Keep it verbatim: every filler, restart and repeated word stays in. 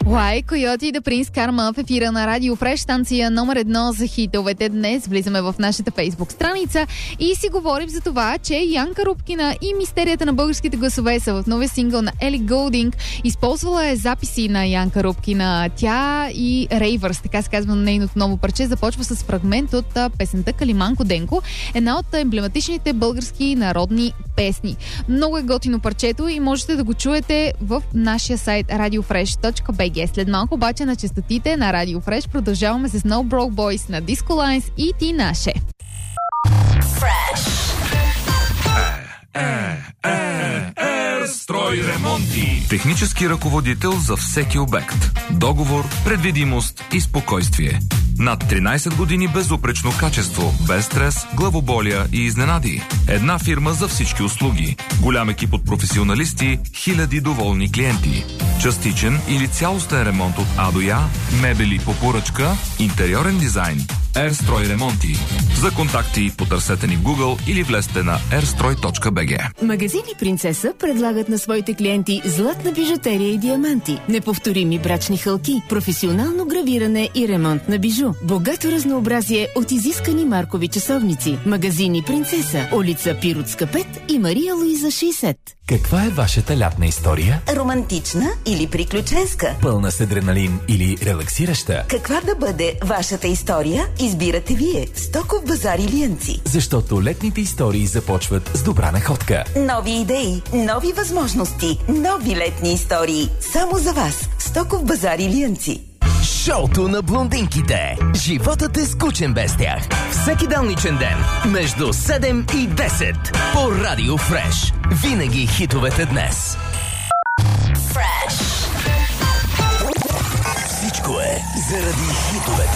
Лай, Койоти и The Prince Karma в ефира на Радио Фреш, станция номер едно за хитовете. Днес влизаме в нашата фейсбук страница и си говорим за това, че Янка Рупкина и мистерията на българските гласове са в новия сингъл на Ели Голдинг. Използвала е записи на Янка Рупкина. Тя и Рейвърс, така се казва на нейното ново парче, започва с фрагмент от песента Калиманко Денко, една от емблематичните български народни песни. Много е готино парчето и можете да го чуете в нашия сайт радиофреш точка би джи. След малко обаче на честотите на Радио Фреш продължаваме с No Broke Boys на Disco Lines и Ти Наше. Строй ремонти. Технически ръководител за всеки обект. Договор, предвидимост и спокойствие. Над тринайсет години безупречно качество, без стрес, главоболия и изненади. Една фирма за всички услуги. Голям екип от професионалисти, хиляди доволни клиенти. Частичен или цялостен ремонт от А до Я, мебели по поръчка, интериорен дизайн. Ерстрой ремонти. За контакти потърсете ни в Google или влезте на ерстрой точка би джи. Магазини Принцеса предлагат на своите клиенти златна бижутерия и диаманти, неповторими брачни хълки, професионално гравиране и ремонт на бижу, богато разнообразие от изискани маркови часовници. Магазини Принцеса, улица Пиротска пет и Мария Луиза шейсет. Каква е вашата лятна история? Романтична или приключенска? Пълна с адреналин или релаксираща? Каква да бъде вашата история? Избирате вие. Стоков базар Илиянци. Защото летните истории започват с добра находка. Нови идеи, нови възможности, нови летни истории. Само за вас. Стоков базар Илиянци. Шоуто на блондинките. Животът е скучен без тях. Всеки делничен ден между седем и десет по Радио Фреш. Винаги хитовете днес. Фреш. Всичко е заради хитовете.